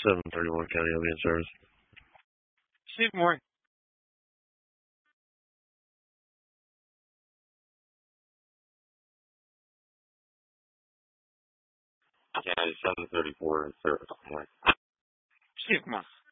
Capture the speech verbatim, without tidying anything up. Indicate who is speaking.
Speaker 1: seven thirty-one County L B N service.
Speaker 2: Steve, morning.
Speaker 3: County seven thirty-four service.
Speaker 2: Steve, come on.